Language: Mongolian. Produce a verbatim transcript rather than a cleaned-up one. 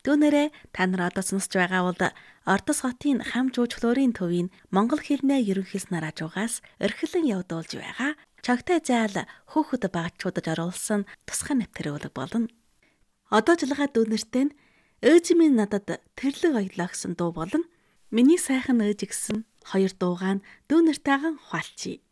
Түүнээрээ та нар одоо сонсож байгаа бол Ордос хотын хам жуулчлалын төвийн Монгол хэлний ерөнхийс нараажуугаас орхилон явдуулж байгаа чогтой заал хөөхд багчуудад оруулсан тусгай нэвтрүүлэг болно. Одоо жилгаа дүүнэртэй нь ээж минь надад тэрлэг аялаа гэсэн дуу болон миний сайхан ээж гэсэн хоёр дуугаа нь дүүнэртэйгэн хуалчий.